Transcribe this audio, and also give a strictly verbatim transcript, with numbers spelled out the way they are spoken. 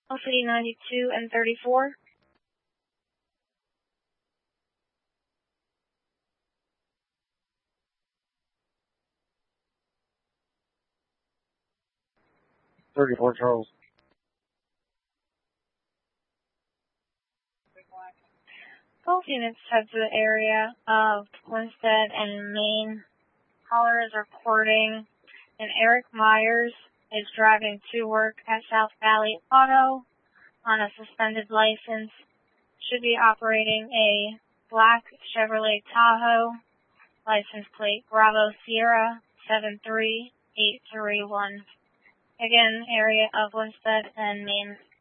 City ninety-two and thirty-four. thirty-four Charles. Both units head to the area of Winsted and Maine. Caller is reporting, and Eric Myers is driving to work at South Valley Auto on a suspended license. Should be operating a black Chevrolet Tahoe, license plate Bravo Sierra seven three eight three one. Again, area of Winsted and Maine.